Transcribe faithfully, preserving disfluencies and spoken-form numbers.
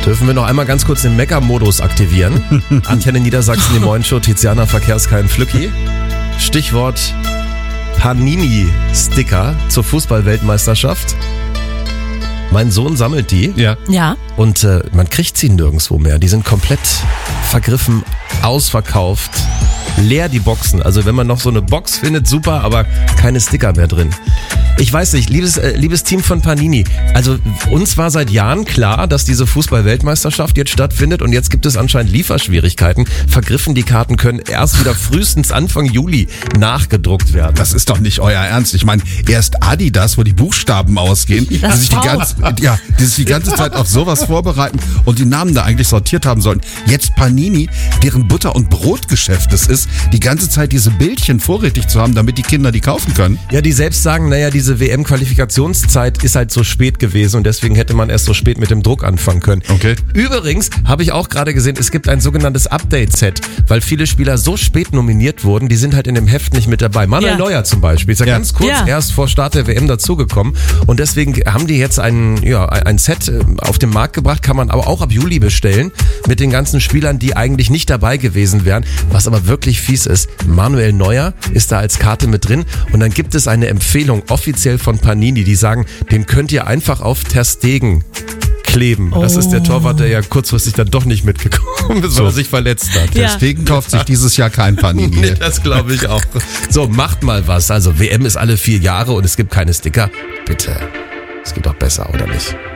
Dürfen wir noch einmal ganz kurz den Mecker-Modus aktivieren? Antenne Niedersachsen, die Morgenshow, Tiziana Verkehrskein Flücki. Stichwort Panini-Sticker zur Fußball-Weltmeisterschaft. Mein Sohn sammelt die. Ja. Ja. Und äh, man kriegt sie nirgendwo mehr. Die sind komplett vergriffen, ausverkauft, leer die Boxen. Also wenn man noch so eine Box findet, super, aber keine Sticker mehr drin. Ich weiß nicht, liebes, äh, liebes Team von Panini, also uns war seit Jahren klar, dass diese Fußball-Weltmeisterschaft jetzt stattfindet und jetzt gibt es anscheinend Lieferschwierigkeiten. Vergriffen, die Karten können erst wieder frühestens Anfang Juli nachgedruckt werden. Das ist doch nicht euer Ernst. Ich meine, erst Adidas, wo die Buchstaben ausgehen, die sich, die, ganze, ja, die sich die ganze Zeit auf sowas vorbereiten und die Namen da eigentlich sortiert haben sollen. Jetzt Panini, deren Butter- und Brotgeschäft es ist, die ganze Zeit diese Bildchen vorrätig zu haben, damit die Kinder die kaufen können. Ja, die selbst sagen, naja, diese W M-Qualifikationszeit ist halt so spät gewesen und deswegen hätte man erst so spät mit dem Druck anfangen können. Okay. Übrigens habe ich auch gerade gesehen, es gibt ein sogenanntes Update-Set, weil viele Spieler so spät nominiert wurden, die sind halt in dem Heft nicht mit dabei. Manuel Ja. Neuer zum Beispiel ist ja, Ja. ganz kurz Ja. erst vor Start der W M dazugekommen und deswegen haben die jetzt ein, ja, ein Set auf den Markt gebracht, kann man aber auch ab Juli bestellen mit den ganzen Spielern, die eigentlich nicht dabei gewesen wären. Was aber wirklich fies ist, Manuel Neuer ist da als Karte mit drin und dann gibt es eine Empfehlung offiziell von Panini, die sagen, den könnt ihr einfach auf Ter Stegen kleben. Das ist der Torwart, der ja kurzfristig dann doch nicht mitgekommen ist, weil er sich verletzt hat. Ja. Deswegen kauft sich dieses Jahr kein Panini. Nee, das glaube ich auch. So, macht mal was. Also W M ist alle vier Jahre und es gibt keine Sticker. Bitte. Es geht doch besser, oder nicht?